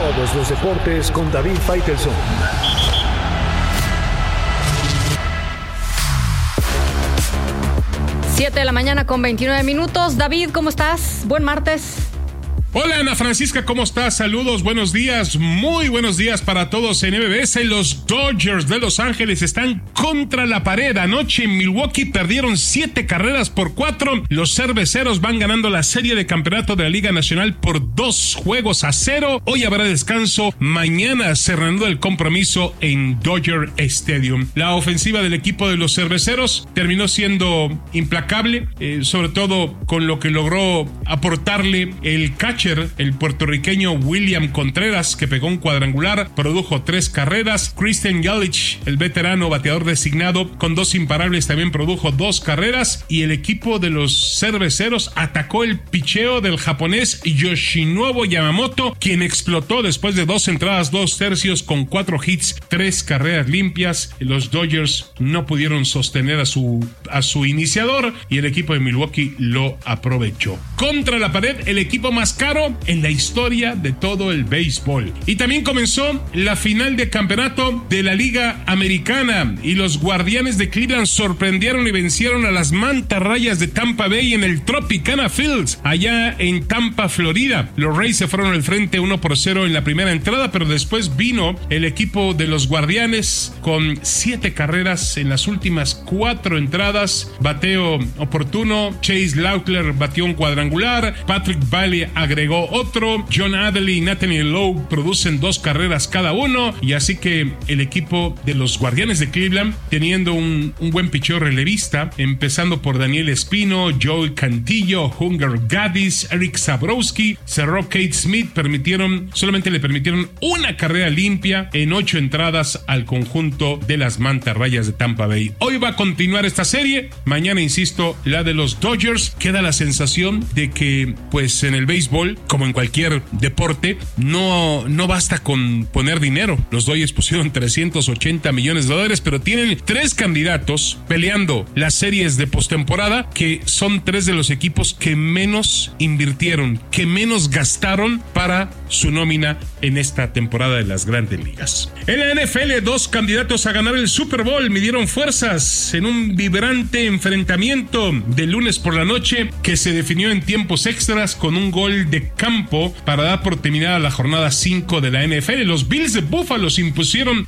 Todos los deportes con David Faitelson. Siete de la mañana con 29 minutos. David, ¿cómo estás? Buen martes. Hola Ana Francisca, ¿cómo estás? Saludos, buenos días, muy buenos días para todos en MBS. Los Dodgers de Los Ángeles están contra la pared. Anoche en Milwaukee perdieron 7 carreras por 4. Los cerveceros van ganando la serie de campeonato de la Liga Nacional por 2-0. Hoy habrá descanso, mañana cerrando el compromiso en Dodger Stadium. La ofensiva del equipo de los cerveceros terminó siendo implacable, sobre todo con lo que logró aportarle el catcher, el puertorriqueño William Contreras, que pegó un cuadrangular, produjo 3 carreras. Christian Yelich, el veterano bateador designado, con 2 imparables, también produjo 2 carreras. Y el equipo de los cerveceros atacó el picheo del japonés Yoshinobu Yamamoto, quien explotó después de 2 entradas, 2 tercios, con 4 hits, 3 carreras limpias. Los Dodgers no pudieron sostener a su iniciador y el equipo de Milwaukee lo aprovechó. Contra la pared, el equipo más caro en la historia de todo el béisbol. Y también comenzó la final de campeonato de la Liga Americana y los Guardianes de Cleveland sorprendieron y vencieron a las Mantarrayas de Tampa Bay en el Tropicana Fields, allá en Tampa, Florida. Los Rays se fueron al frente 1-0 en la primera entrada, pero después vino el equipo de los Guardianes con 7 carreras en las últimas 4 entradas. Bateo oportuno, Chase Lautler batió un cuadrangular, Patrick Bailey agregó otro, John Adley y Nathaniel Lowe producen 2 carreras cada uno, y así que el equipo de los Guardianes de Cleveland, teniendo un buen picheo relevista, empezando por Daniel Espino, Joey Cantillo, Hunger Gaddis, Eric Zabrowski, cerró Kate Smith, solamente le permitieron 1 carrera limpia en 8 entradas al conjunto de las Mantarrayas de Tampa Bay. Hoy va a continuar esta serie, mañana, insisto, la de los Dodgers. Queda la sensación de que, pues en el béisbol, como en cualquier deporte, no basta con poner dinero. Los Dodgers pusieron $380 millones, pero tienen 3 candidatos peleando las series de postemporada, que son 3 de los equipos que menos invirtieron, que menos gastaron para su nómina en esta temporada de las Grandes Ligas. En la NFL, 2 candidatos a ganar el Super Bowl midieron fuerzas en un vibrante enfrentamiento de lunes por la noche que se definió en tiempos extras con un gol de campo para dar por terminada la jornada 5 de la NFL. Los Bills de Buffalo se impusieron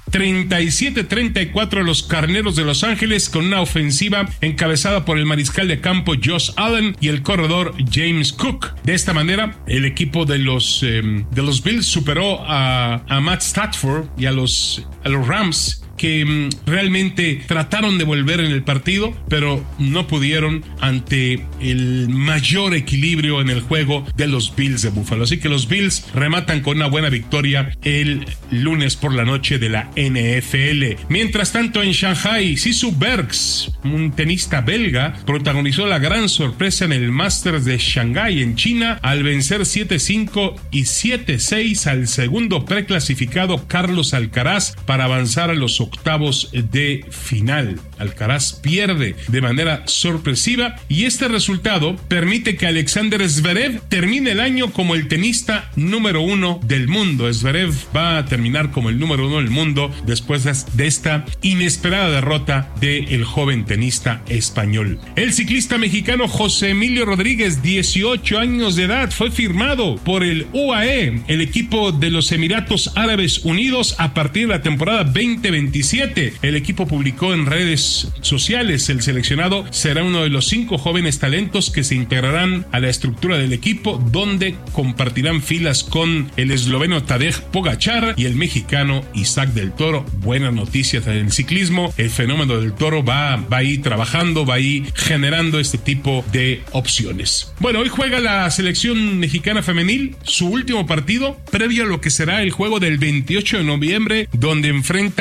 37-34 a los Carneros de Los Ángeles con una ofensiva encabezada por el mariscal de campo Josh Allen y el corredor James Cook. De esta manera, el equipo de los Bills superó a Matt Stafford y a los Rams, que realmente trataron de volver en el partido, pero no pudieron ante el mayor equilibrio en el juego de los Bills de Buffalo. Así que los Bills rematan con una buena victoria el lunes por la noche de la NFL. Mientras tanto, en Shanghai, Sisu Bergs, un tenista belga, protagonizó la gran sorpresa en el Masters de Shanghái en China al vencer 7-5 y 7-6 al segundo preclasificado Carlos Alcaraz para avanzar a los octavos de final. Alcaraz pierde de manera sorpresiva y este resultado permite que Alexander Zverev termine el año como el tenista número 1 del mundo. Zverev va a terminar como el número 1 del mundo después de esta inesperada derrota del joven tenista español. El ciclista mexicano José Emilio Rodríguez, 18 años de edad, fue firmado por el UAE, el equipo de los Emiratos Árabes Unidos, a partir de la temporada 2027. El equipo publicó en redes sociales: el seleccionado será uno de los 5 jóvenes talentos que se integrarán a la estructura del equipo, donde compartirán filas con el esloveno Tadej Pogačar y el mexicano Isaac del Toro. Buenas noticias en el ciclismo. El fenómeno del Toro va a ir trabajando, va a ir generando este tipo de opciones. Bueno, hoy juega la selección mexicana femenil su último partido previo a lo que será el juego del 28 de noviembre, donde enfrenta a Italia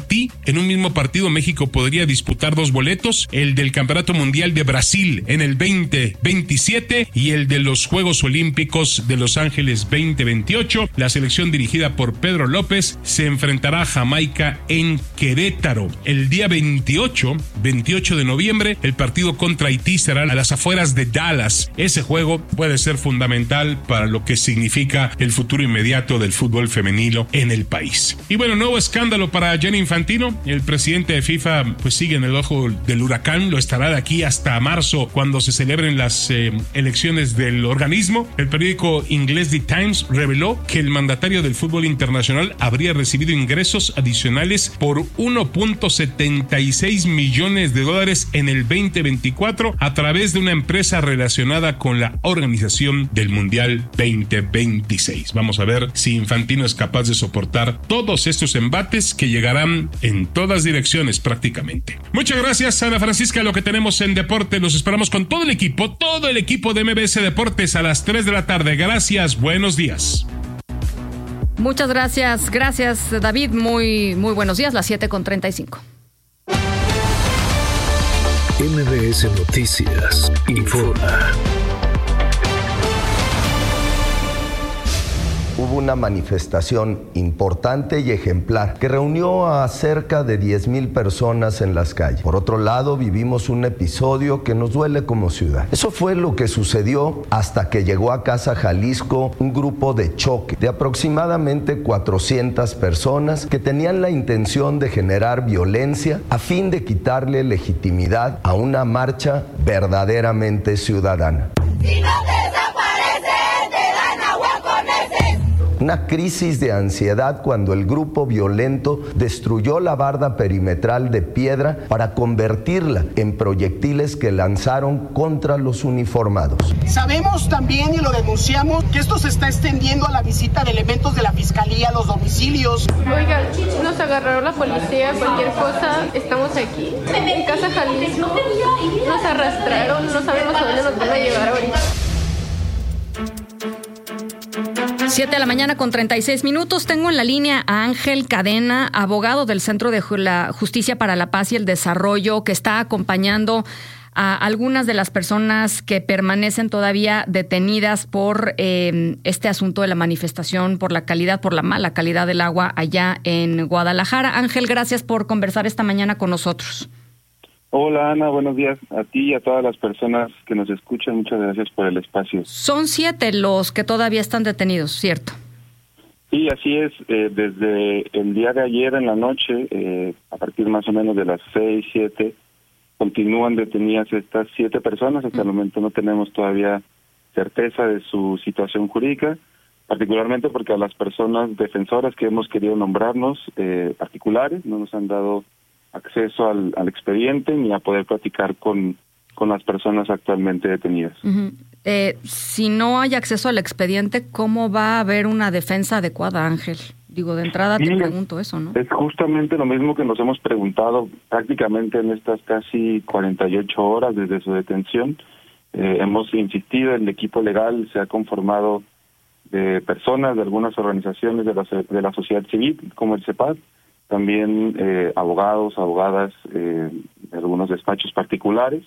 Haití. En un mismo partido, México podría disputar 2 boletos, el del Campeonato Mundial de Brasil en el 2027 y el de los Juegos Olímpicos de Los Ángeles 2028. La selección dirigida por Pedro López se enfrentará a Jamaica en Querétaro. El día 28 de noviembre, el partido contra Haití será a las afueras de Dallas. Ese juego puede ser fundamental para lo que significa el futuro inmediato del fútbol femenino en el país. Y bueno, nuevo escándalo para Gianni Infantino. El presidente de FIFA pues sigue en el ojo del huracán, lo estará de aquí hasta marzo cuando se celebren las elecciones del organismo. El periódico inglés The Times reveló que el mandatario del fútbol internacional habría recibido ingresos adicionales por 1.76 millones de dólares en el 2024 a través de una empresa relacionada con la organización del Mundial 2026. Vamos a ver si Infantino es capaz de soportar todos estos embates que llegarán en todas direcciones prácticamente. Muchas gracias, Ana Francisca. Lo que tenemos en deporte, los esperamos con todo el equipo de MBS Deportes a las 3 de la tarde. Gracias, buenos días. Muchas gracias, David. Muy buenos días, las 7:35. MBS Noticias informa. Hubo una manifestación importante y ejemplar que reunió a cerca de 10,000 personas en las calles. Por otro lado, vivimos un episodio que nos duele como ciudad. Eso fue lo que sucedió hasta que llegó a Casa Jalisco un grupo de choque de aproximadamente 400 personas que tenían la intención de generar violencia a fin de quitarle legitimidad a una marcha verdaderamente ciudadana. Si no te desapareces, te dan agua con heces. Una crisis de ansiedad cuando el grupo violento destruyó la barda perimetral de piedra para convertirla en proyectiles que lanzaron contra los uniformados. Sabemos también y lo denunciamos que esto se está extendiendo a la visita de elementos de la Fiscalía a los domicilios. Oigan, nos agarró la policía, cualquier cosa, estamos aquí, en Casa Jalisco, nos arrastraron, no sabemos a dónde nos van a llevar ahorita. 7:36 a.m. Tengo en la línea a Ángel Cadena, abogado del Centro de la Justicia para la Paz y el Desarrollo, que está acompañando a algunas de las personas que permanecen todavía detenidas por este asunto de la manifestación por la mala calidad del agua allá en Guadalajara. Ángel, gracias por conversar esta mañana con nosotros. Hola Ana, buenos días a ti y a todas las personas que nos escuchan. Muchas gracias por el espacio. Son 7 los que todavía están detenidos, ¿cierto? Sí, así es. Desde el día de ayer en la noche, a partir más o menos de las 6, 7, continúan detenidas estas 7 personas. Hasta el momento no tenemos todavía certeza de su situación jurídica, particularmente porque a las personas defensoras que hemos querido nombrarnos, particulares, no nos han dado acceso al expediente ni a poder platicar con las personas actualmente detenidas. Uh-huh. Si no hay acceso al expediente, ¿cómo va a haber una defensa adecuada, Ángel? Digo, de entrada te pregunto eso, ¿no? Es justamente lo mismo que nos hemos preguntado prácticamente en estas casi 48 horas desde su detención. Hemos insistido, el equipo legal se ha conformado de personas de algunas organizaciones de la sociedad civil, como el CEPAD, también abogados, abogadas de algunos despachos particulares.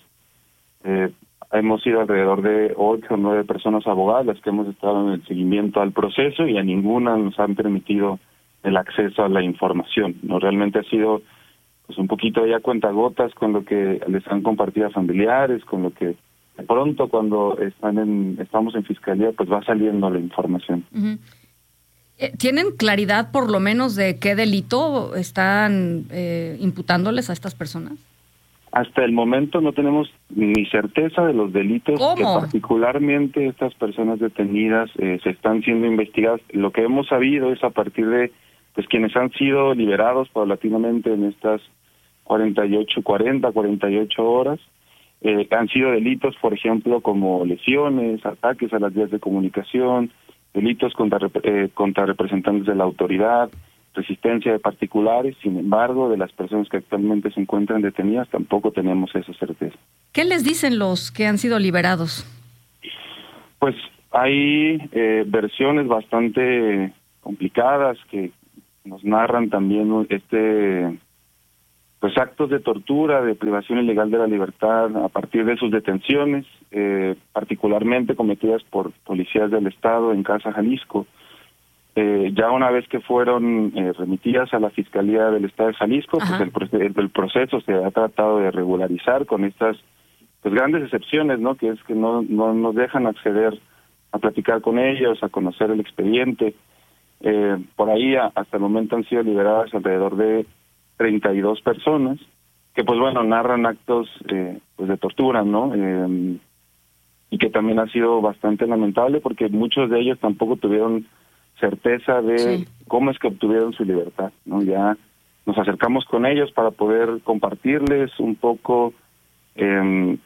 Hemos sido alrededor de 8 o 9 personas abogadas las que hemos estado en el seguimiento al proceso y a ninguna nos han permitido el acceso a la información. No, realmente ha sido pues un poquito ya cuentagotas con lo que les han compartido a familiares, con lo que de pronto cuando estamos en fiscalía pues va saliendo la información. Uh-huh. ¿Tienen claridad por lo menos de qué delito están imputándoles a estas personas? Hasta el momento no tenemos ni certeza de los delitos que particularmente estas personas detenidas se están siendo investigadas. Lo que hemos sabido es a partir de pues quienes han sido liberados paulatinamente en estas 48 horas, han sido delitos, por ejemplo, como lesiones, ataques a las vías de comunicación, delitos contra representantes de la autoridad, resistencia de particulares. Sin embargo, de las personas que actualmente se encuentran detenidas tampoco tenemos esa certeza. ¿Qué les dicen los que han sido liberados? Pues hay versiones bastante complicadas que nos narran también pues actos de tortura, de privación ilegal de la libertad a partir de sus detenciones, particularmente cometidas por policías del Estado en Casa Jalisco. Ya una vez que fueron remitidas a la Fiscalía del Estado de Jalisco, pues el proceso se ha tratado de regularizar con estas pues grandes excepciones, ¿no? Que es que no nos dejan acceder a platicar con ellos, a conocer el expediente. Por ahí hasta el momento han sido liberadas alrededor de 32 personas que pues bueno narran actos pues de tortura, ¿no? Y que también ha sido bastante lamentable porque muchos de ellos tampoco tuvieron certeza de cómo es que obtuvieron su libertad, ¿no? Ya nos acercamos con ellos para poder compartirles un poco de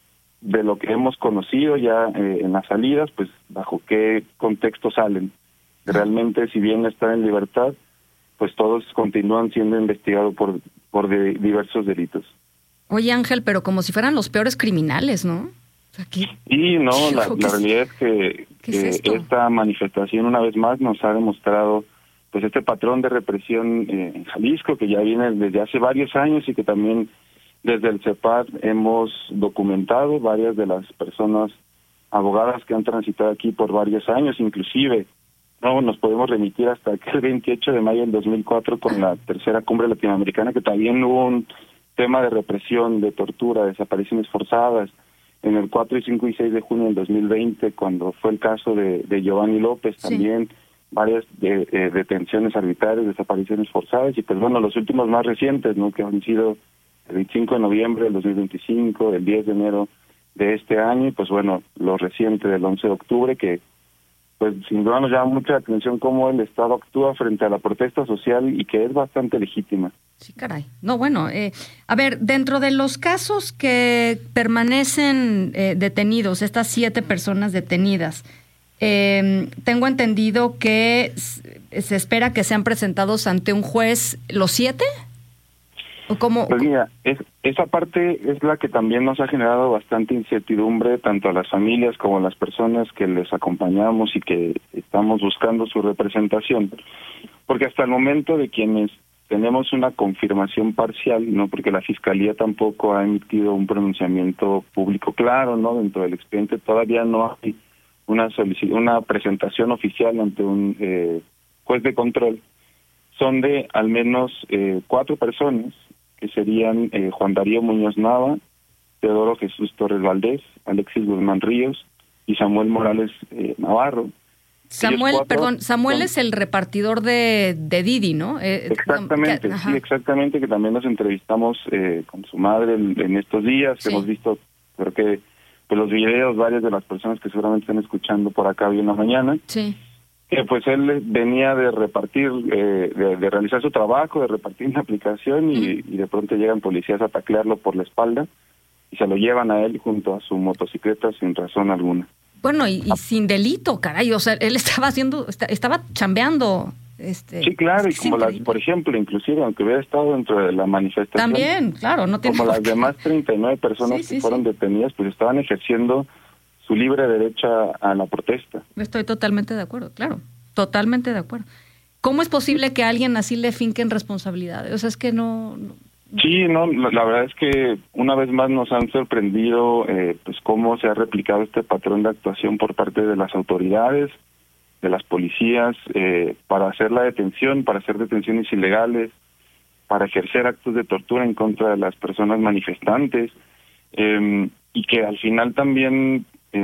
lo que hemos conocido ya en las salidas, pues bajo qué contexto salen. Realmente, si bien están en libertad, pues todos continúan siendo investigados por diversos delitos. Oye, Ángel, pero como si fueran los peores criminales, ¿no? Y no, la realidad es que esta manifestación una vez más nos ha demostrado pues este patrón de represión en Jalisco que ya viene desde hace varios años y que también desde el CEPAD hemos documentado varias de las personas abogadas que han transitado aquí por varios años, inclusive no nos podemos remitir hasta aquel 28 de mayo del 2004 con la tercera cumbre latinoamericana, que también hubo un tema de represión, de tortura, desapariciones forzadas. En el 4, 5 y 6 de junio del 2020, cuando fue el caso de Giovanni López, también varias detenciones arbitrarias, desapariciones forzadas, y pues bueno, los últimos más recientes, ¿no? Que han sido el 25 de noviembre del 2025, el 10 de enero de este año, y pues bueno, lo reciente del 11 de octubre, que pues sin duda nos llama mucha atención cómo el Estado actúa frente a la protesta social y que es bastante legítima. Sí, caray. No, bueno, a ver, dentro de los casos que permanecen detenidos, estas 7 personas detenidas, tengo entendido que se espera que sean presentados ante un juez los 7. ¿O cómo? Pues mira, esa parte es la que también nos ha generado bastante incertidumbre, tanto a las familias como a las personas que les acompañamos y que estamos buscando su representación. Porque hasta el momento de quienes tenemos una confirmación parcial, no, porque la Fiscalía tampoco ha emitido un pronunciamiento público claro, ¿no? Dentro del expediente todavía no hay una presentación oficial ante un juez de control. Son de al menos 4 personas, que serían Juan Darío Muñoz Nava, Teodoro Jesús Torres Valdés, Alexis Guzmán Ríos y Samuel Morales Navarro. Samuel es el repartidor de Didi, ¿no? Exactamente, sí, exactamente, que también nos entrevistamos con su madre en estos días, que hemos visto, creo que pues los videos, varias de las personas que seguramente están escuchando por acá hoy en la mañana. Sí. Que pues él venía de repartir, de realizar su trabajo, de repartir una aplicación y de pronto llegan policías a taclearlo por la espalda y se lo llevan a él junto a su motocicleta sin razón alguna. Bueno, y sin delito, caray, o sea, él estaba chambeando. Sí, claro, y como por ejemplo, inclusive aunque hubiera estado dentro de la manifestación. También, claro, no tiene. Como las demás 39 personas que fueron detenidas, pues estaban ejerciendo su libre derecho a la protesta. Estoy totalmente de acuerdo, claro, totalmente de acuerdo. ¿Cómo es posible que a alguien así le finquen responsabilidades? O sea, es que no... Sí, no, la verdad es que una vez más nos han sorprendido pues cómo se ha replicado este patrón de actuación por parte de las autoridades, de las policías, para hacer la detención, para hacer detenciones ilegales, para ejercer actos de tortura en contra de las personas manifestantes, y que al final también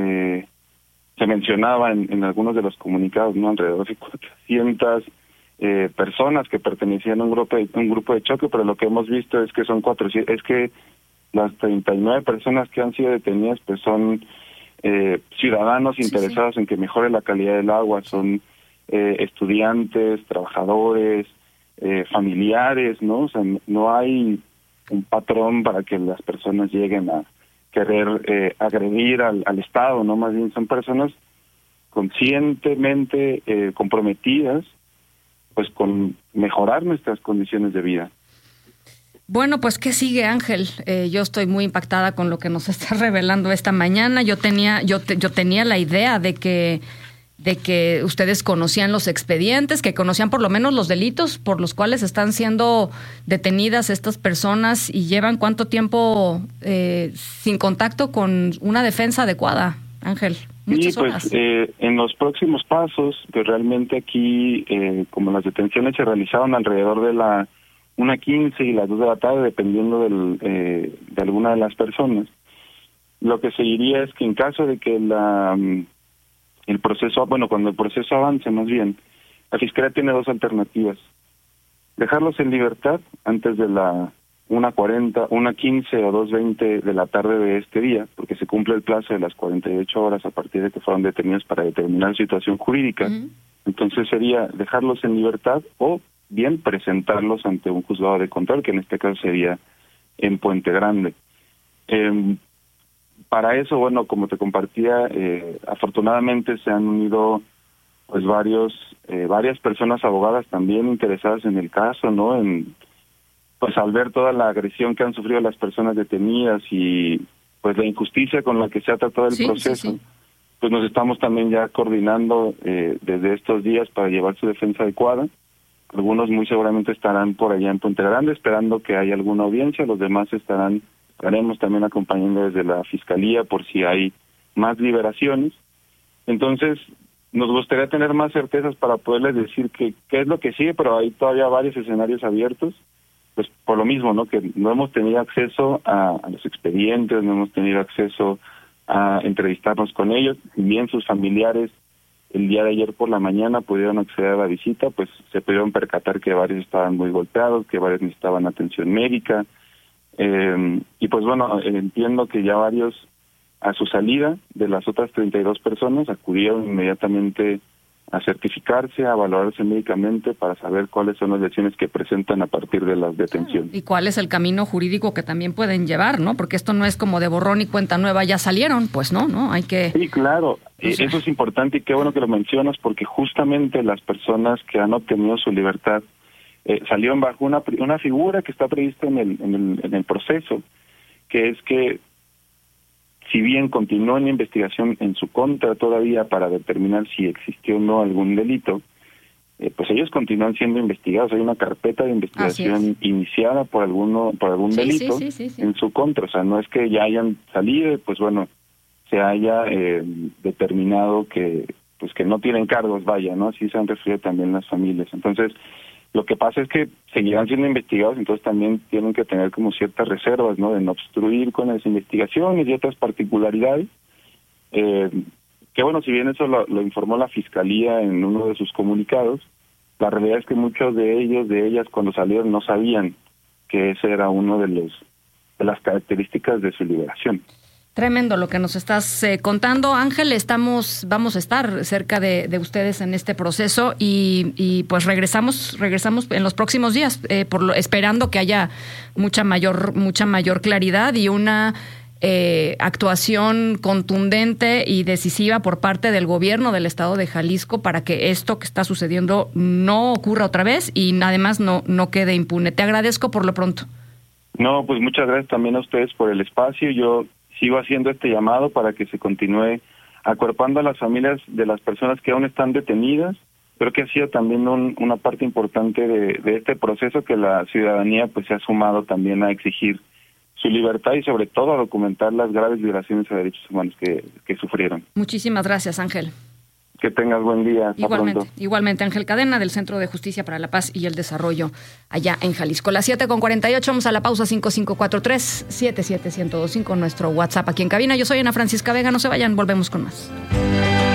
se mencionaba en algunos de los comunicados, ¿no? Alrededor de 400 personas que pertenecían a un grupo de choque, pero lo que hemos visto es que son 400, es que las 39 personas que han sido detenidas pues son ciudadanos interesados en que mejore la calidad del agua, son estudiantes, trabajadores, familiares, ¿no? O sea, no hay un patrón para que las personas lleguen a querer agredir al Estado, ¿no? Más bien son personas conscientemente comprometidas pues con mejorar nuestras condiciones de vida. Bueno, pues ¿qué sigue, Ángel? Yo estoy muy impactada con lo que nos está revelando esta mañana. Yo tenía la idea de que de que ustedes conocían los expedientes, que conocían por lo menos los delitos por los cuales están siendo detenidas estas personas y llevan cuánto tiempo sin contacto con una defensa adecuada, Ángel. Muchas horas. Pues en los próximos pasos, que realmente aquí, como las detenciones se realizaron alrededor de la 1:15 y las 2 de la tarde, dependiendo de alguna de las personas, lo que seguiría es que en caso de que cuando el proceso avance más bien, la Fiscalía tiene 2 alternativas. Dejarlos en libertad antes de la 1:40, 1:15 o 2:20 de la tarde de este día, porque se cumple el plazo de las 48 horas a partir de que fueron detenidos para determinar su situación jurídica. Uh-huh. Entonces sería dejarlos en libertad o bien presentarlos ante un juzgado de control, que en este caso sería en Puente Grande. Para eso, bueno, como te compartía, afortunadamente se han unido pues varias personas abogadas también interesadas en el caso, ¿no? Pues al ver toda la agresión que han sufrido las personas detenidas y pues la injusticia con la que se ha tratado el proceso, pues nos estamos también ya coordinando desde estos días para llevar su defensa adecuada. Algunos muy seguramente estarán por allá en Puente Grande esperando que haya alguna audiencia, los demás estaremos también acompañando desde la Fiscalía por si hay más liberaciones. Entonces, nos gustaría tener más certezas para poderles decir qué es lo que sigue, pero hay todavía varios escenarios abiertos, pues por lo mismo, ¿no? Que no hemos tenido acceso a los expedientes, no hemos tenido acceso a entrevistarnos con ellos, si bien sus familiares el día de ayer por la mañana pudieron acceder a la visita, pues se pudieron percatar que varios estaban muy golpeados, que varios necesitaban atención médica, y pues bueno, entiendo que ya varios a su salida de las otras 32 personas acudieron inmediatamente a certificarse, a valorarse médicamente para saber cuáles son las lesiones que presentan a partir de las detenciones. Y cuál es el camino jurídico que también pueden llevar, ¿no? Porque esto no es como de borrón y cuenta nueva, ya salieron, pues no, hay que... Sí, claro, eso es importante y qué bueno que lo mencionas porque justamente las personas que han obtenido su libertad salieron bajo una figura que está prevista en el proceso, que es que si bien continúa una investigación en su contra todavía para determinar si existió o no algún delito, pues ellos continúan siendo investigados. Hay una carpeta de investigación iniciada por algún delito en su contra. O sea, no es que ya hayan salido, pues bueno, se haya determinado que no tienen cargos, vaya, ¿no? Así se han referido también las familias. Entonces, lo que pasa es que seguirán siendo investigados, entonces también tienen que tener como ciertas reservas, ¿no? De no obstruir con las investigaciones y otras particularidades. Que bueno, si bien eso lo informó la Fiscalía en uno de sus comunicados, la realidad es que muchos de ellas cuando salieron no sabían que ese era uno de las características de su liberación. Tremendo lo que nos estás contando, Ángel. Vamos a estar cerca de ustedes en este proceso y pues regresamos en los próximos días, esperando que haya mucha mayor claridad y una actuación contundente y decisiva por parte del gobierno del estado de Jalisco para que esto que está sucediendo no ocurra otra vez y además no quede impune. Te agradezco por lo pronto. No, pues muchas gracias también a ustedes por el espacio. Yo sigo haciendo este llamado para que se continúe acuerpando a las familias de las personas que aún están detenidas. Creo que ha sido también una parte importante de este proceso que la ciudadanía pues se ha sumado también a exigir su libertad y sobre todo a documentar las graves violaciones a derechos humanos que sufrieron. Muchísimas gracias, Ángel. Que tengas buen día. Hasta pronto. Igualmente, Ángel Cadena, del Centro de Justicia para la Paz y el Desarrollo, allá en Jalisco. Las 7:48, vamos a la pausa. 5543-77125, nuestro WhatsApp aquí en cabina. Yo soy Ana Francisca Vega, no se vayan, volvemos con más.